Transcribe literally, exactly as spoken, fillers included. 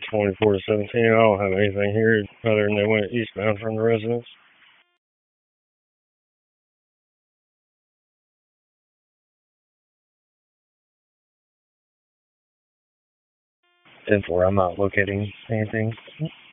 twenty-four to seventeen. I don't have anything here other than they went eastbound from the residence. ten four, I'm not locating anything.